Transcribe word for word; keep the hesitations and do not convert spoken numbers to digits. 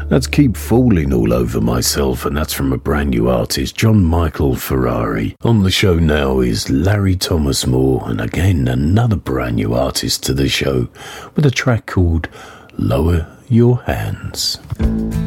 That's Keep Falling All Over Myself, and that's from a brand new artist, John Michael Ferrari. On the show now is Larry Thomas Moore, and again another brand new artist to the show with a track called Lower Your Hands.